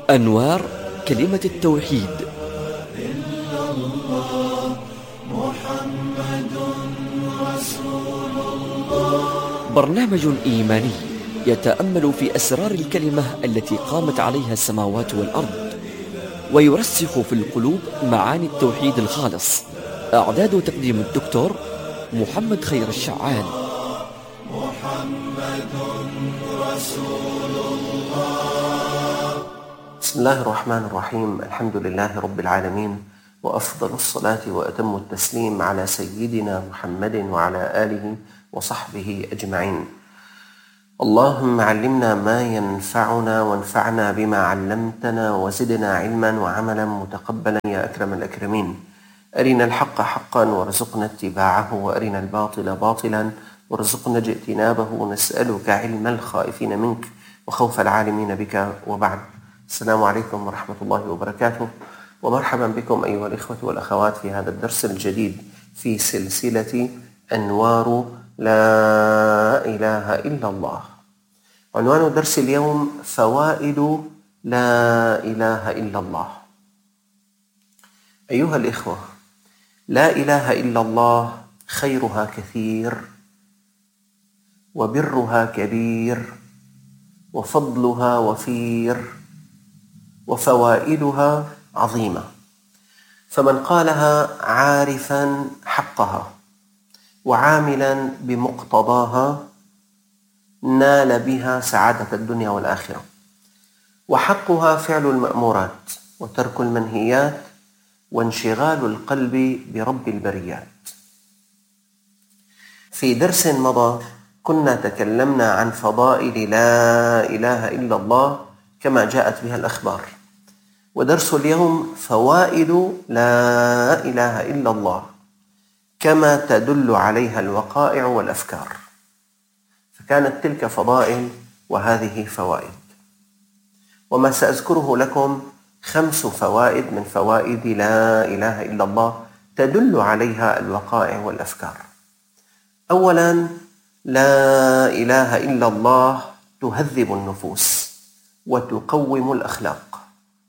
أنوار كلمة التوحيد. برنامج إيماني يتأمل في أسرار الكلمة التي قامت عليها السماوات والأرض، ويرسخ في القلوب معاني التوحيد الخالص. إعداد وتقديم الدكتور محمد خير الشعال. بسم الله الرحمن الرحيم. الحمد لله رب العالمين، وأفضل الصلاة وأتم التسليم على سيدنا محمد وعلى آله وصحبه أجمعين. اللهم علمنا ما ينفعنا وانفعنا بما علمتنا وزدنا علما وعملا متقبلا يا أكرم الأكرمين. أرنا الحق حقا وارزقنا اتباعه، وأرنا الباطل باطلا وارزقنا اجتنابه. نسألك علم الخائفين منك وخوف العالمين بك، وبعد. السلام عليكم ورحمة الله وبركاته، ومرحبا بكم أيها الإخوة والأخوات في هذا الدرس الجديد في سلسلة أنوار لا إله إلا الله. عنوان درس اليوم فوائد لا إله إلا الله. أيها الإخوة، لا إله إلا الله خيرها كثير، وبرها كبير، وفضلها وفير، وفوائدها عظيمة. فمن قالها عارفا حقها وعاملا بمقتضاها نال بها سعادة الدنيا والآخرة. وحقها فعل المأمورات وترك المنهيات وانشغال القلب برب البريات. في درس مضى كنا تكلمنا عن فضائل لا إله إلا الله كما جاءت بها الأخبار، ودرس اليوم فوائد لا إله إلا الله كما تدل عليها الوقائع والأفكار. فكانت تلك فضائل وهذه فوائد، وما سأذكره لكم 5 فوائد من فوائد لا إله إلا الله تدل عليها الوقائع والأفكار. أولا، لا إله إلا الله تهذب النفوس وتقوم الأخلاق.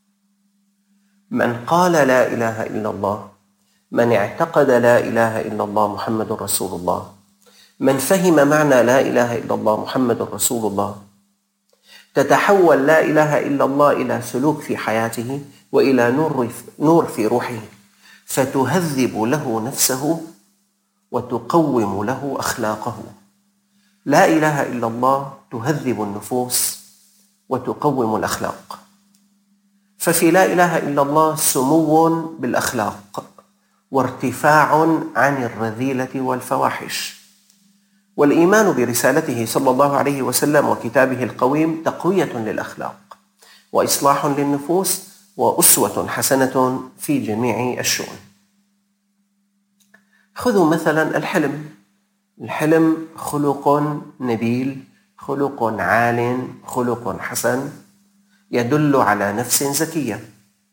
من قال لا إله إلا الله، من اعتقد لا إله إلا الله محمد رسول الله، من فهم معنى لا إله إلا الله محمد رسول الله، تتحول لا إله إلا الله إلى سلوك في حياته وإلى نور في روحه، فتهذب له نفسه وتقوم له أخلاقه. لا إله إلا الله تهذب النفوس وتقوم الأخلاق. ففي لا إله إلا الله سمو بالأخلاق وارتفاع عن الرذيلة والفواحش. والإيمان برسالته صلى الله عليه وسلم وكتابه القويم تقوية للأخلاق وإصلاح للنفوس وأسوة حسنة في جميع الشؤون. خذوا مثلا الحلم. الحلم خلق نبيل، خلق عال، خلق حسن، يدل على نفس زكية.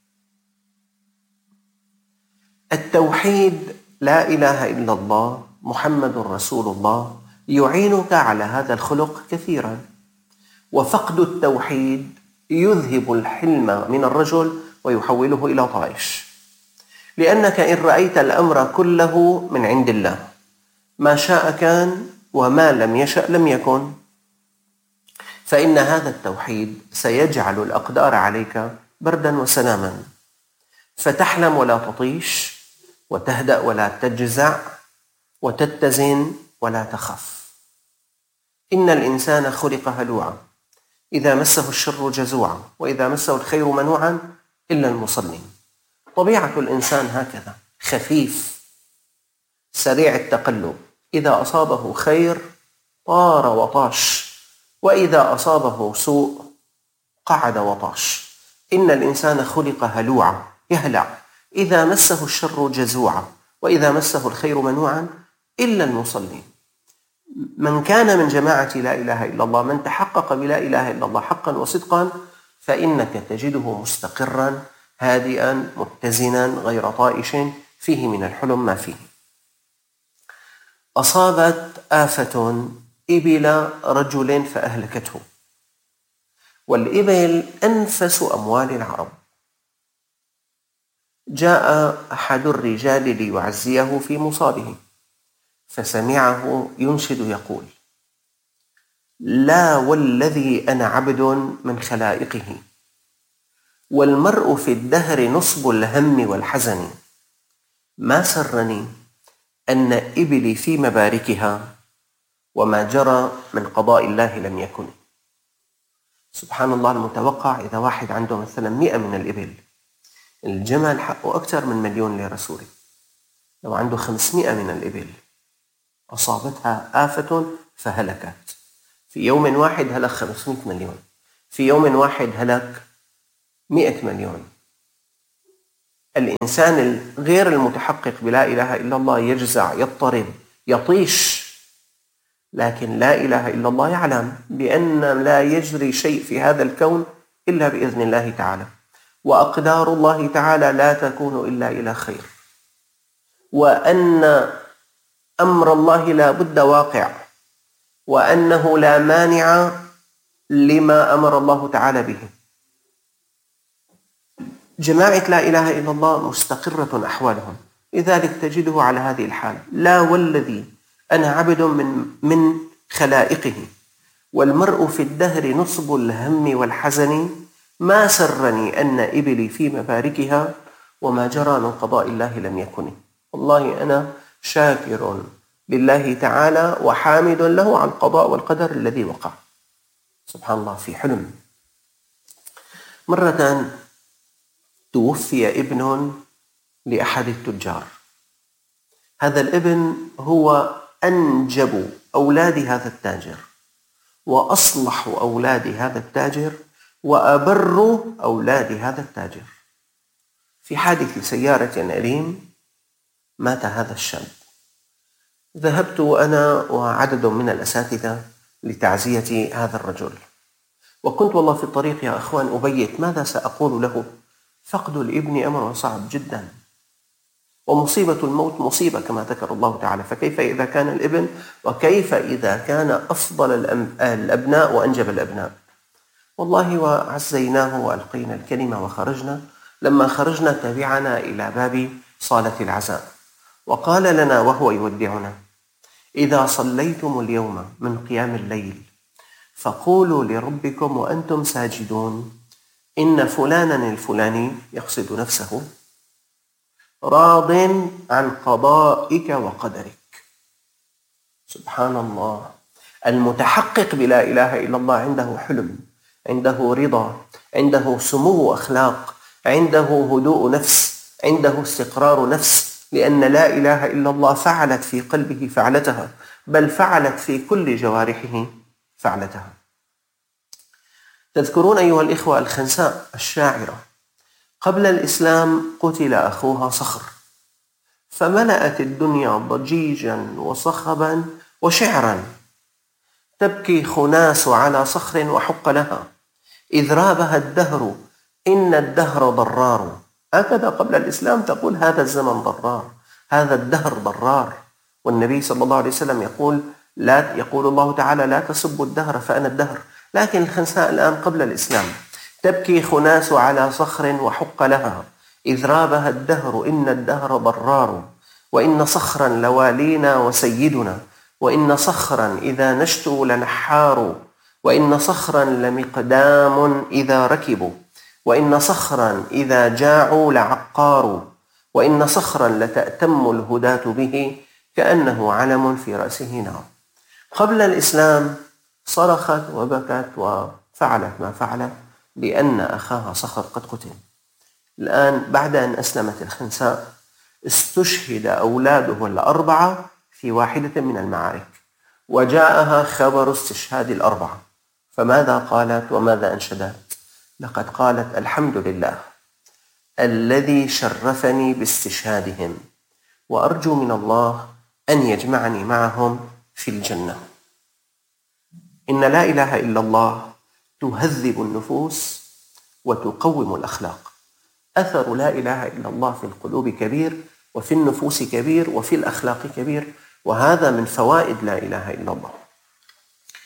التوحيد لا إله إلا الله محمد رسول الله يعينك على هذا الخلق كثيرا. وفقد التوحيد يذهب الحلم من الرجل ويحوله إلى طائش، لأنك إن رأيت الأمر كله من عند الله، ما شاء كان وما لم يشأ لم يكن، فإن هذا التوحيد سيجعل الأقدار عليك بردا وسلاما، فتحلم ولا تطيش، وتهدأ ولا تجزع، وتتزن ولا تخف. إن الإنسان خلق هلوعا، إذا مسه الشر جزوعا، وإذا مسه الخير منوعا إلا المصلين. طبيعة الإنسان هكذا، خفيف سريع التقلب، إذا أصابه خير طار وطاش، وإذا أصابه سوء قعد وطاش. إن الإنسان خلق هلوعا، يهلع، إذا مسه الشر جزوعا، وإذا مسه الخير منوعا إلا المصلين. من كان من جماعة لا إله إلا الله، من تحقق بلا إله إلا الله حقا وصدقا، فإنك تجده مستقرا هادئا متزنا غير طائش، فيه من الحلم ما فيه. أصابت آفة إبل رجل فأهلكته، والإبل أنفس أموال العرب. جاء أحد الرجال ليعزيه في مصابه، فسمعه ينشد يقول: لا والذي أنا عبد من خلائقه، والمرء في الدهر نصب الهم والحزن، ما سرني أن إبلي في مباركها، وما جرى من قضاء الله لم يكن. سبحان الله، المتوقع إذا واحد عنده مثلا 100 من الإبل، الجمل حقه أكثر من 1,000,000 ليرة سوري. لو عنده 500 من الإبل أصابتها آفة فهلكت، في يوم واحد هلك 500 مليون، في يوم واحد هلك 100 مليون. الإنسان غير المتحقق بلا إله إلا الله يجزع، يضطرب، يطيش، لكن لا إله إلا الله يعلم بأن لا يجري شيء في هذا الكون إلا بإذن الله تعالى، وأقدار الله تعالى لا تكون إلا إلى خير، وأن أمر الله لا بد واقع، وأنه لا مانع لما أمر الله تعالى به. جماعة لا إله إلا الله مستقرة أحوالهم، لذلك تجده على هذه الحال: لا والذي أنا عبد من خلائقه، والمرء في الدهر نصب الهم والحزن، ما سرني أن إبلي في مباركها، وما جرى من قضاء الله لم يكن. والله أنا شاكر لله تعالى وحامد له على القضاء والقدر الذي وقع. سبحان الله. في حلم مرة توفي ابن لأحد التجار، هذا الابن هو أنجب أولاد هذا التاجر، وأصلح أولاد هذا التاجر، وأبر أولاد هذا التاجر. في حادث سيارة أليم مات هذا الشاب. ذهبت أنا وعدد من الأساتذة لتعزية هذا الرجل، وكنت والله في الطريق يا أخوان أبيت ماذا سأقول له. فقد الابن أمر صعب جدا، ومصيبة الموت مصيبة كما ذكر الله تعالى، فكيف إذا كان الابن، وكيف إذا كان أفضل الأبناء وأنجب الأبناء. والله وعزيناه وألقينا الكلمة وخرجنا. لما خرجنا تبعنا إلى باب صالة العزاء، وقال لنا وهو يودعنا: إذا صليتم اليوم من قيام الليل فقولوا لربكم وأنتم ساجدون: إن فلانا الفلاني، يقصد نفسه، راض عن قضائك وقدرك. سبحان الله. المتحقق بلا إله إلا الله عنده حلم، عنده رضا، عنده سمو أخلاق، عنده هدوء نفس، عنده استقرار نفس، لأن لا إله إلا الله فعلت في قلبه فعلتها، بل فعلت في كل جوارحه فعلتها. تذكرون أيها الإخوة الخنساء الشاعرة، قبل الإسلام قتل أخوها صخر، فملأت الدنيا ضجيجا وصخبا وشعرا: تبكي خناس على صخر وحق لها، إذ رابها الدهر إن الدهر ضرار. هكذا قبل الإسلام تقول هذا الزمن ضرار، هذا الدهر ضرار. والنبي صلى الله عليه وسلم يقول الله تعالى: لا تسبوا الدهر فأنا الدهر. لكن الخنساء الآن قبل الإسلام: تبكي خناس على صخر وحق لها، إذ رابها الدهر إن الدهر ضرار، وإن صخرا لوالينا وسيدنا، وإن صخرا إذا نشتوا لنحار، وإن صخرا لمقدام إذا ركبوا، وإن صخرا إذا جاعوا لعقار، وإن صخرا لتأتم الهداة به كأنه علم في رأسه نار. قبل الإسلام صرخت وبكت وفعلت ما فعلت لأن أخاها صخر قد قتل. الآن بعد أن أسلمت الخنساء استشهد أولاده الأربعة في واحدة من المعارك، وجاءها خبر استشهاد الأربعة، فماذا قالت وماذا أنشدت؟ لقد قالت: الحمد لله الذي شرفني باستشهادهم، وأرجو من الله أن يجمعني معهم في الجنة. إن لا إله إلا الله تهذب النفوس وتقوم الأخلاق. أثر لا إله إلا الله في القلوب كبير، وفي النفوس كبير، وفي الأخلاق كبير، وهذا من فوائد لا إله إلا الله.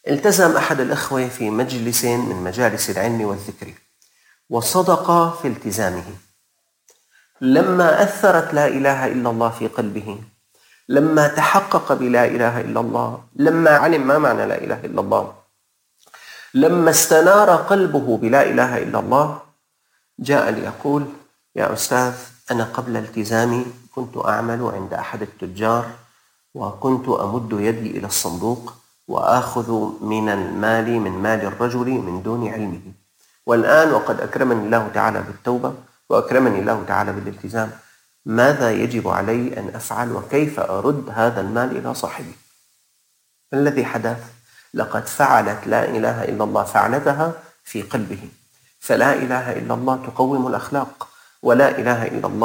التزم أحد الإخوة في مجلس من مجالس العلم والذكر، وصدق في التزامه. لما أثرت لا إله إلا الله في قلبه، لما تحقق بلا إله إلا الله، لما علم ما معنى لا إله إلا الله، لما استنار قلبه بلا إله إلا الله، جاء ليقول: يا أستاذ، أنا قبل التزامي كنت أعمل عند أحد التجار، وكنت أمد يدي إلى الصندوق وآخذ من المال من مال الرجل من دون علمه، والآن وقد أكرمني الله تعالى بالتوبة وأكرمني الله تعالى بالالتزام، ماذا يجب علي أن أفعل وكيف أرد هذا المال إلى صاحبه؟ ما الذي حدث؟ لقد فعلت لا إله إلا الله فعلتها في قلبه. فلا إله إلا الله تقوم الأخلاق، ولا إله إلا الله